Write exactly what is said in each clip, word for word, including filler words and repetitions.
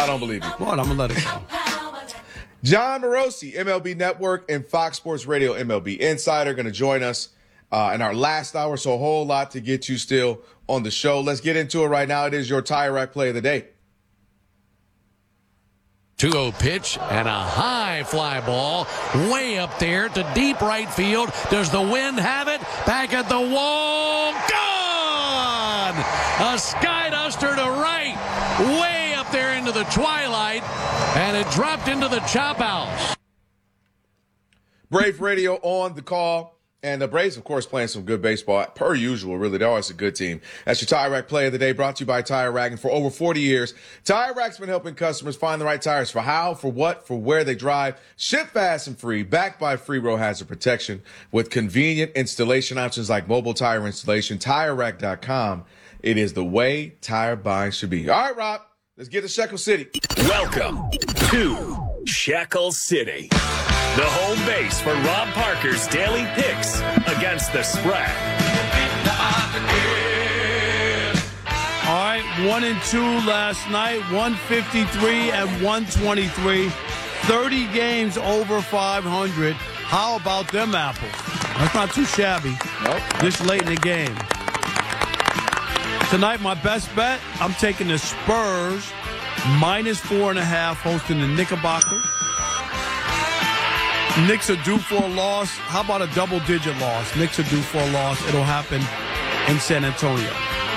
I don't believe you. Come on, I'm going to let it go. John Morosi, M L B Network and Fox Sports Radio M L B Insider, going to join us uh, in our last hour. So a whole lot to get you still on the show. Let's get into it right now. It is your Tire Rack play of the day. two oh pitch and a high fly ball way up there to deep right field. Does the wind have it? Back at the wall. Gone! A sky duster to right. Way up there into the twilight. And it dropped into the chop house. Brave Radio on the call. And the Braves, of course, playing some good baseball, per usual, really. They're always a good team. That's your Tire Rack play of the day, brought to you by Tire Rack. And for over forty years, Tire Rack's been helping customers find the right tires for how, for what, for where they drive. Ship fast and free, backed by free road hazard protection with convenient installation options like mobile tire installation. Tire Rack dot com. It is the way tire buying should be. All right, Rob, let's get to Shekel City. Welcome to Shekel City, the home base for Rob Parker's daily picks against the spread. All right, one and two last night, one fifty-three and one twenty-three. thirty games over five hundred. How about them apples? That's not too shabby. Nope. This late in the game. Tonight, my best bet, I'm taking the Spurs minus four and a half hosting the Knickerbockers. Knicks are due for a loss. How about a double-digit loss? Knicks are due for a loss. It'll happen in San Antonio.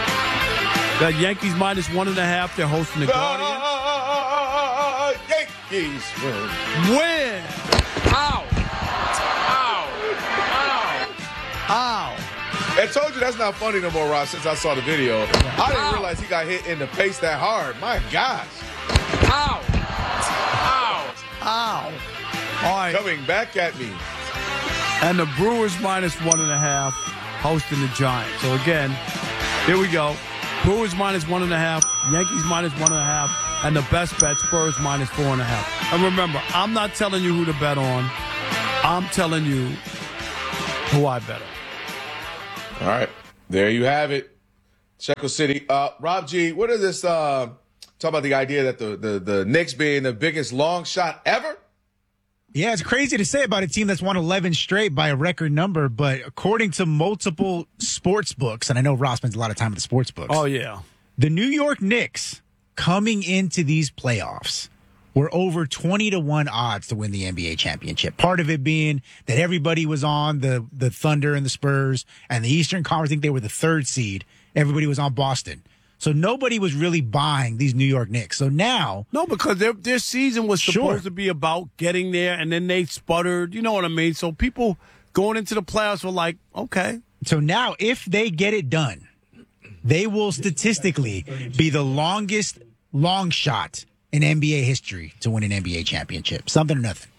The Yankees minus one and a half. They're hosting the Guardians. Uh, Yankees win. Win! Ow! Ow! Ow! Ow! I told you that's not funny no more, Rob, since I saw the video. I didn't realize he got hit in the face that hard. My gosh. Ow! Ow! Ow! All right. Coming back at me. And the Brewers minus one and a half hosting the Giants. So, again, here we go. Brewers minus one and a half. Yankees minus one and a half. And the best bet, Spurs minus four and a half. And remember, I'm not telling you who to bet on. I'm telling you who I bet on. All right. There you have it. Shekel City. Uh, Rob G., what is this? Uh, talk about the idea that the, the, the Knicks being the biggest long shot ever? Yeah, it's crazy to say about a team that's won eleven straight by a record number, but according to multiple sports books, and I know Ross spends a lot of time with the sports books. Oh, yeah. The New York Knicks coming into these playoffs were over twenty to one odds to win the N B A championship. Part of it being that everybody was on the, the Thunder and the Spurs and the Eastern Conference. I think they were the third seed. Everybody was on Boston. So nobody was really buying these New York Knicks. So now. No, because their, their season was supposed Sure. to be about getting there, and then they sputtered. You know what I mean? So people going into the playoffs were like, okay. So now if they get it done, they will statistically be the longest long shot in N B A history to win an N B A championship. Something or nothing.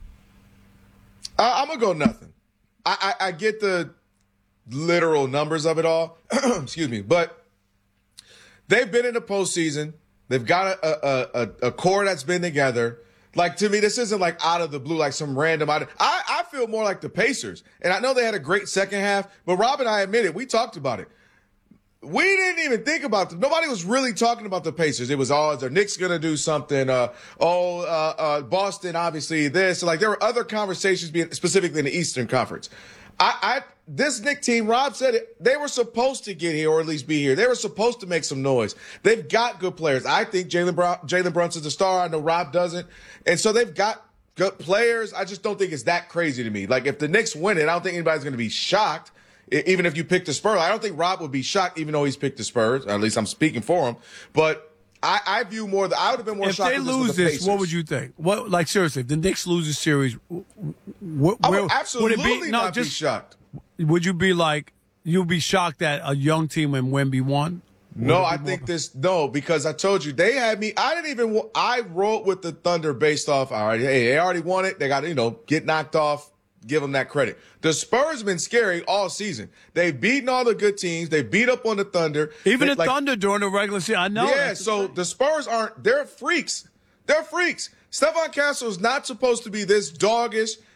Uh, I'm going to go nothing. I, I, I get the literal numbers of it all. Excuse me. But they've been in the postseason. They've got a, a, a, a core that's been together. Like, to me, this isn't like out of the blue, like some random. I, I feel more like the Pacers. And I know they had a great second half, but Rob and I admit it. We talked about it. We didn't even think about them. Nobody was really talking about the Pacers. It was, oh, is the Knicks going to do something? Uh, oh, uh, uh, Boston, obviously this. Like, there were other conversations being specifically in the Eastern Conference. I, I, this Knicks team, Rob said it, they were supposed to get here or at least be here. They were supposed to make some noise. They've got good players. I think Jalen Brown, Jalen Brunson's a star. I know Rob doesn't. And so they've got good players. I just don't think it's that crazy to me. Like, if the Knicks win it, I don't think anybody's going to be shocked. Even if you pick the Spurs, I don't think Rob would be shocked, even though he's picked the Spurs. At least I'm speaking for him. But I, I view more. The, I would have been more if shocked they if lose this, this. What would you think? What, like seriously, if the Knicks lose the series, wh- I where, would absolutely would it be, no, not just, be shocked. Would you be like, you'd be shocked that a young team in Wemby won? No, I think this. No, because I told you they had me. I didn't even. I wrote with the Thunder based off. All right, hey, they already won it. They got to, you know, get knocked off. Give them that credit. The Spurs have been scary all season. They've beaten all the good teams. They beat up on the Thunder. Even they, the like, Thunder during the regular season. I know. Yeah, so the Spurs aren't. They're freaks. They're freaks. Stephon Castle is not supposed to be this doggish,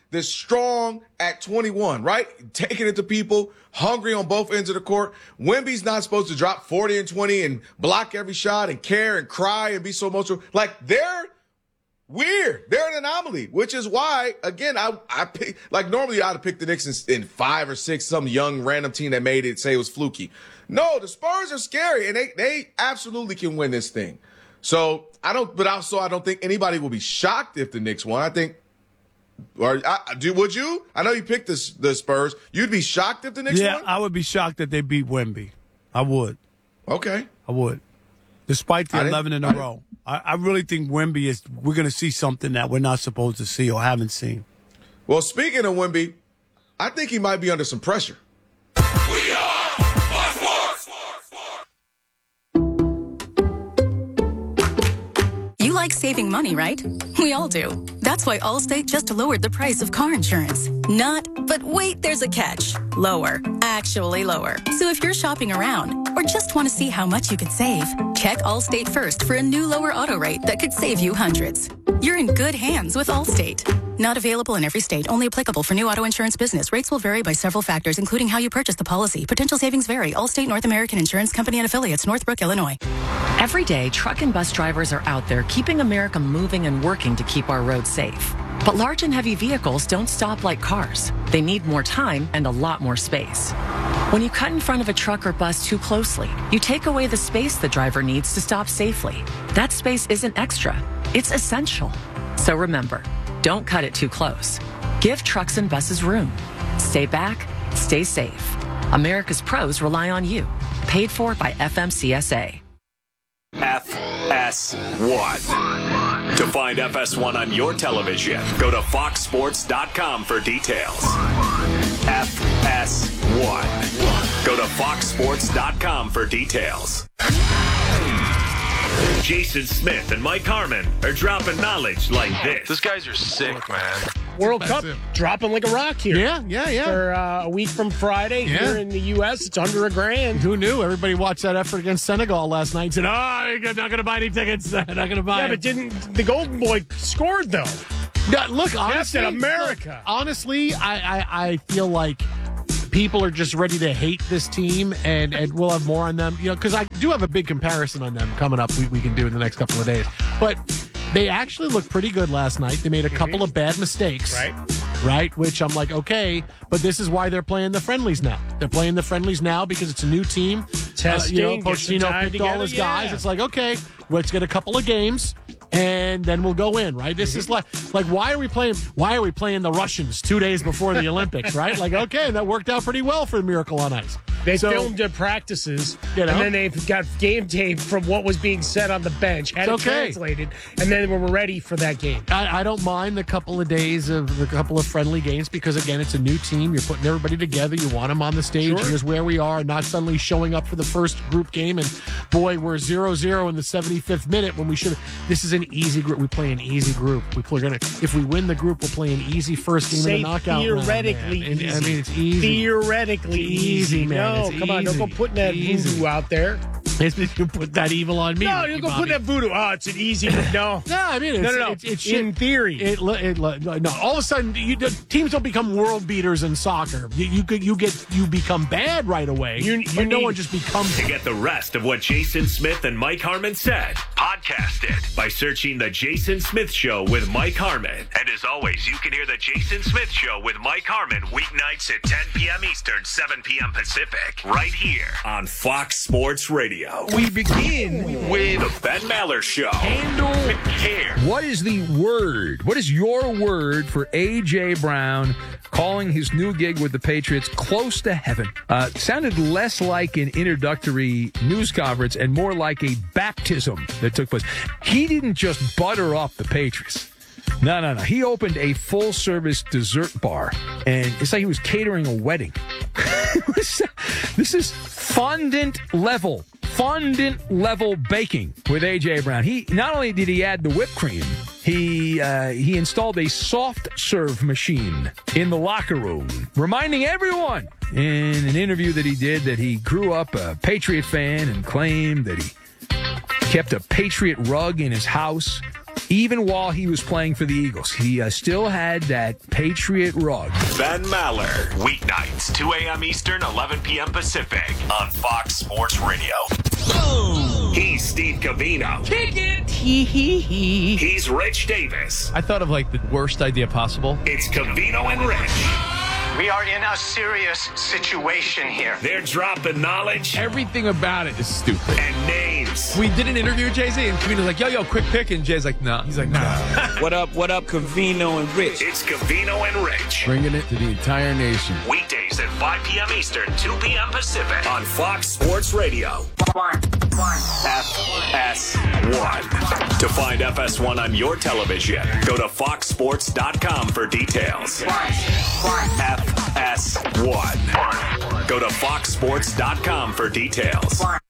that's strong at twenty-one, right? Taking it to people, hungry on both ends of the court. Wemby's not supposed to drop forty and twenty and block every shot and care and cry and be so emotional. Like, they're weird. They're an anomaly, which is why, again, I I pick, like normally I'd have picked the Knicks in, in five or six, some young random team that made it say it was fluky. No, the Spurs are scary, and they they absolutely can win this thing. So I don't, but also I don't think anybody will be shocked if the Knicks won. I think, or I, do would you? I know you picked the the Spurs. You'd be shocked if the Knicks Yeah, won? I would be shocked that they beat Wemby. I would. Okay. I would. Despite the I didn't- eleven in I a row. I, I really think Wemby is, we're going to see something that we're not supposed to see or haven't seen. Well, speaking of Wemby, I think he might be under some pressure. We are Fox You like saving money, right? We all do. That's why Allstate just lowered the price of car insurance. Not, but wait, there's a catch. Lower. Actually lower. So if you're shopping around or just want to see how much you could save, check Allstate first for a new lower auto rate that could save you hundreds. You're in good hands with Allstate. Not available in every state. Only applicable for new auto insurance business. Rates will vary by several factors, including how you purchase the policy. Potential savings vary. Allstate North American Insurance Company and Affiliates, Northbrook, Illinois. Every day, truck and bus drivers are out there keeping America moving and working to keep our roads safe. But large and heavy vehicles don't stop like cars. They need more time and a lot more space. When you cut in front of a truck or bus too closely, you take away the space the driver needs to stop safely. That space isn't extra. It's essential. So remember, don't cut it too close. Give trucks and buses room. Stay back, stay safe. America's pros rely on you. Paid for by F M C S A. F S one. To find F S one on your television, go to fox sports dot com for details. F S one. Go to fox sports dot com for details. Jason Smith and Mike Harmon are dropping knowledge like this. Those guys are sick, man. World Cup dropping like a rock here. Yeah, yeah, yeah. For uh, a week from Friday Yeah. here in the U S, it's under a grand. Who knew? Everybody watched that effort against Senegal last night and said, oh, you're not going to buy any tickets. Not going to buy Yeah, it. but didn't the Golden Boy scored though? No, look, honestly, in America. look, honestly, I, I, I feel like people are just ready to hate this team, and, and we'll have more on them. You know, because I do have a big comparison on them coming up. We, we can do in the next couple of days, but they actually looked pretty good last night. They made a couple of bad mistakes, Right. Right, which I'm like, okay, but this is why they're playing the friendlies now. They're playing the friendlies now because it's a new team. Testing, uh, you know, get some Pochettino time picked all together, his guys. yeah. It's like, okay, let's get a couple of games, and then we'll go in. Right? This is like, like, why are we playing? Why are we playing the Russians two days before the Olympics? Right? Like, okay, that worked out pretty well for Miracle on Ice. They So- filmed their practices, You know? and then they've got game tape from what was being said on the bench, had It's it okay. translated, and then we're ready for that game. I, I don't mind the couple of days of the couple of friendly games because, again, it's a new team. You're putting everybody together. You want them on the stage. Sure. Here's where we are, not suddenly showing up for the first group game. And, boy, we're zero zero in the seventy-fifth minute when we should. This is an easy group. We play an easy group. We play, gonna, if we win the group, we'll play an easy first game Say in the knockout round, theoretically man. And, easy. I mean, it's easy. Theoretically It's easy, man. No, It's come on, don't go easy. putting that Easy. voodoo out there. You put that evil on me. No, Ricky you go Bobby. put that voodoo. Oh, it's an easy. No, No, I mean, it's, no, no, no. It's, it's in shit. theory. It, it, it, no, all of a sudden, you, the teams don't become world beaters in soccer. You, you, get- you get you become bad right away. You- you but no need- one just becomes. To get the rest of what Jason Smith and Mike Harmon said, podcast it by searching The Jason Smith Show with Mike Harmon. And as always, you can hear The Jason Smith Show with Mike Harmon weeknights at ten p.m. Eastern, seven p.m. Pacific, right here on Fox Sports Radio. We begin with The Ben Maller Show. Handle Care. What is the word? What is your word for A J. Brown calling his new gig with the Patriots close to heaven? Uh, sounded less like an introductory news conference and more like a baptism that took place. He didn't just butter up the Patriots. No, no, no. He opened a full-service dessert bar, and it's like he was catering a wedding. This is fondant level, fondant level baking with A J. Brown. He not only did he add the whipped cream, he uh, he installed a soft serve machine in the locker room, reminding everyone in an interview that he did that he grew up a Patriot fan and claimed that he kept a Patriot rug in his house. even while he was playing for the Eagles. He uh, still had that Patriot rug. Ben Maller, weeknights, two a.m. Eastern, eleven p.m. Pacific, on Fox Sports Radio. Boom! He's Steve Covino. Kick it! Hee hee hee. He's Rich Davis. I thought of like the worst idea possible. It's Covino and Rich. We are in a serious situation here. They're dropping knowledge. Everything about it is stupid. And names. We did an interview with Jay-Z, and Covino's like, yo, yo, quick pick. And Jay's like, nah. He's like, nah. What up, what up, Covino and Rich? It's Covino and Rich. Bringing it to the entire nation. Weekdays at five p.m. Eastern, two p.m. Pacific, on Fox Sports Radio. One, one. F S one. To find F S one on your television, go to fox sports dot com for details. One, one. F S one. Go to fox sports dot com for details. One.